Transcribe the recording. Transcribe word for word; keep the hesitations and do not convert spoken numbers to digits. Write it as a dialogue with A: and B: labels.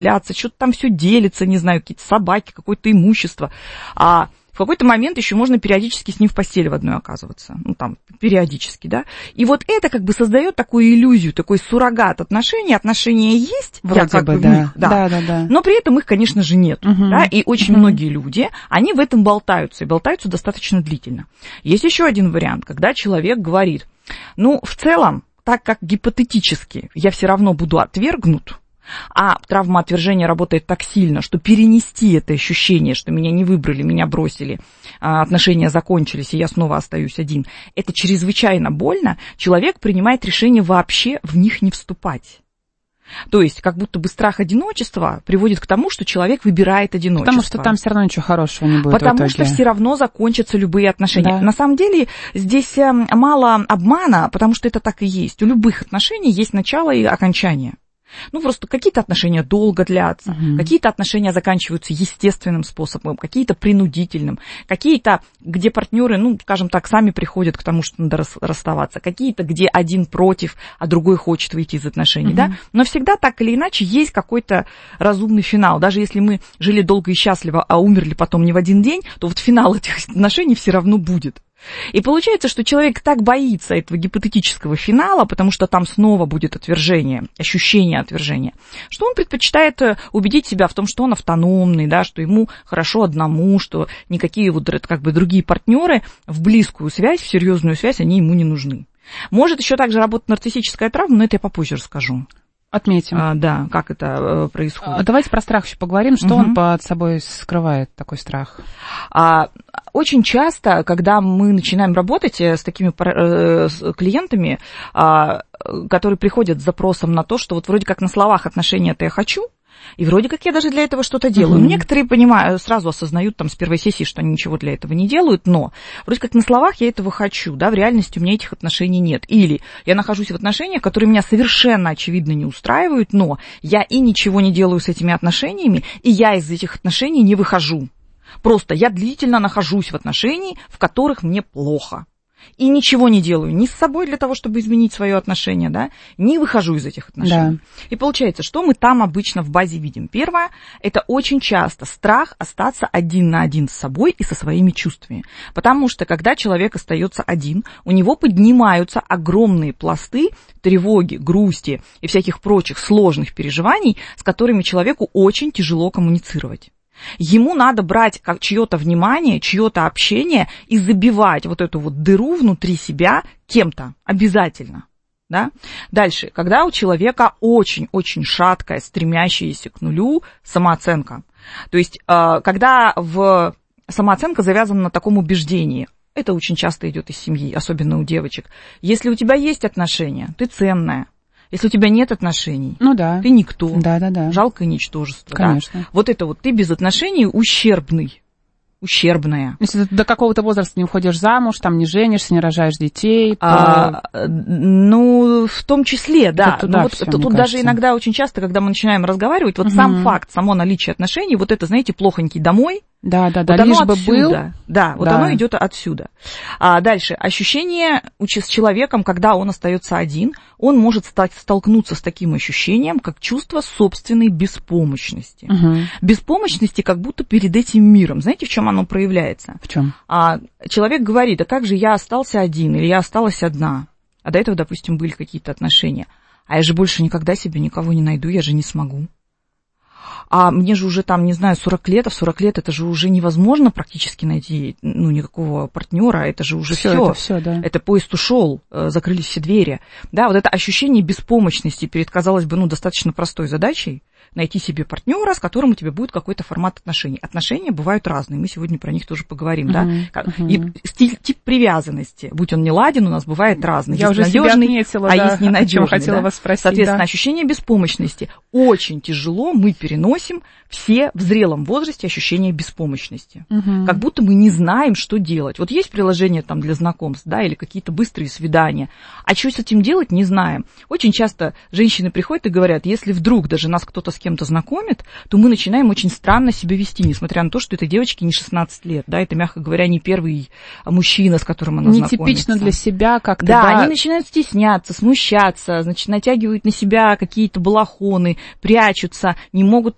A: что-то там все делится, не знаю, какие-то собаки, какое-то имущество. А в какой-то момент еще можно периодически с ним в постели в одной оказываться. Ну, там, периодически, да. И вот это как бы создает такую иллюзию, такой суррогат отношений. Отношения есть,
B: вроде
A: как
B: бы,
A: бы,
B: да.
A: в них, да.
B: Да, да, да.
A: Но при этом их, конечно же, нет.
B: Угу.
A: Да? И очень
B: угу.
A: многие люди, они в этом болтаются, и болтаются достаточно длительно. Есть еще один вариант, когда человек говорит, ну, в целом, так как гипотетически я все равно буду отвергнут, а травма отвержения работает так сильно, что перенести это ощущение, что меня не выбрали, меня бросили, отношения закончились, и я снова остаюсь один, это чрезвычайно больно, человек принимает решение вообще в них не вступать. То есть, как будто бы страх одиночества приводит к тому, что человек выбирает одиночество.
B: Потому что там все равно ничего хорошего не будет.
A: Потому что все равно закончатся любые отношения. Да. На самом деле, здесь мало обмана, потому что это так и есть. У любых отношений есть начало и окончание. Ну, просто какие-то отношения долго длятся, uh-huh. какие-то отношения заканчиваются естественным способом, какие-то принудительным, какие-то, где партнеры, ну, скажем так, сами приходят к тому, что надо расставаться, какие-то, где один против, а другой хочет выйти из отношений, uh-huh. да. Но всегда так или иначе есть какой-то разумный финал. Даже если мы жили долго и счастливо, а умерли потом не в один день, то вот финал этих отношений все равно будет. И получается, что человек так боится этого гипотетического финала, потому что там снова будет отвержение, ощущение отвержения, что он предпочитает убедить себя в том, что он автономный, да, что ему хорошо одному, что никакие вот как бы другие партнеры в близкую связь, в серьезную связь, они ему не нужны. Может еще также работать нарциссическая травма, но это я попозже расскажу.
B: Отметим.
A: А, да, как это э, происходит.
B: Давайте про страх еще поговорим. Что угу. он под собой скрывает, такой страх?
A: А, очень часто, когда мы начинаем работать с такими э, с клиентами, а, которые приходят с запросом на то, что вот вроде как на словах отношения-то я хочу, и вроде как я даже для этого что-то делаю. Mm-hmm. Некоторые понимают, сразу осознают там с первой сессии, что они ничего для этого не делают, но вроде как на словах я этого хочу, да, в реальности у меня этих отношений нет. Или я нахожусь в отношениях, которые меня совершенно очевидно не устраивают, но я и ничего не делаю с этими отношениями, и я из этих отношений не выхожу. Просто я длительно нахожусь в отношениях, в которых мне плохо. И ничего не делаю ни с собой для того, чтобы изменить свое отношение, да, не выхожу из этих отношений. Да. И получается, что мы там обычно в базе видим? Первое, это очень часто страх остаться один на один с собой и со своими чувствами. Потому что, когда человек остается один, у него поднимаются огромные пласты тревоги, грусти и всяких прочих сложных переживаний, с которыми человеку очень тяжело коммуницировать. Ему надо брать как чье-то внимание, чье-то общение и забивать вот эту вот дыру внутри себя кем-то обязательно. Да? Дальше, когда у человека очень-очень шаткая, стремящаяся к нулю самооценка. То есть, когда в самооценка завязана на таком убеждении, это очень часто идет из семьи, особенно у девочек. Если у тебя есть отношения, ты ценная. Если у тебя нет отношений,
B: ну, да.
A: ты никто,
B: да, да, да.
A: жалкое ничтожество.
B: Конечно.
A: Да? Вот это вот ты без отношений ущербный, ущербная.
B: Если ты до какого-то возраста не уходишь замуж, там не женишься, не рожаешь детей.
A: А, то... Ну, в том числе, да.
B: Туда
A: ну, вот,
B: всё,
A: тут даже иногда очень часто, когда мы начинаем разговаривать, вот угу. сам факт, само наличие отношений, вот это, знаете, плохонький домой.
B: Да, да, да,
A: вот
B: лишь
A: оно
B: бы
A: отсюда.
B: был.
A: Да, вот да. оно идет отсюда. А дальше, ощущение с человеком, когда он остается один, он может стать, столкнуться с таким ощущением, как чувство собственной беспомощности.
B: Угу.
A: Беспомощности как будто перед этим миром. Знаете, в чем оно проявляется?
B: В чем?
A: А, человек говорит, а как же я остался один или я осталась одна? А до этого, допустим, были какие-то отношения. А я же больше никогда себе никого не найду, я же не смогу. А мне же уже там, не знаю, сорок лет, а в сорок лет это же уже невозможно практически найти, ну, никакого партнера, это же уже все.
B: Это, всё, да.
A: это поезд ушел, закрылись все двери. Да, вот это ощущение беспомощности перед, казалось бы, ну, достаточно простой задачей, найти себе партнера, с которым у тебя будет какой-то формат отношений. Отношения бывают разные, мы сегодня про них тоже поговорим, uh-huh, да. Uh-huh. И стиль, тип привязанности, будь он не ладен, у нас бывает разный.
B: Я
A: есть
B: уже
A: надежный,
B: отметила,
A: а
B: да,
A: есть ненадежный.
B: Хотела
A: да?
B: вас спросить,
A: Соответственно,
B: да.
A: ощущение беспомощности очень тяжело мы переносим все в зрелом возрасте ощущение беспомощности. Uh-huh. Как будто мы не знаем, что делать. Вот есть приложение там для знакомств, да, или какие-то быстрые свидания, а что с этим делать, не знаем. Очень часто женщины приходят и говорят, если вдруг даже нас кто-то с кем-то знакомит, то мы начинаем очень странно себя вести, несмотря на то, что этой девочке не шестнадцать лет, да, это, мягко говоря, не первый мужчина, с которым она знакомится.
B: Нетипично для себя как-то,
A: да.
B: Да,
A: они начинают стесняться, смущаться, значит, натягивают на себя какие-то балахоны, прячутся, не могут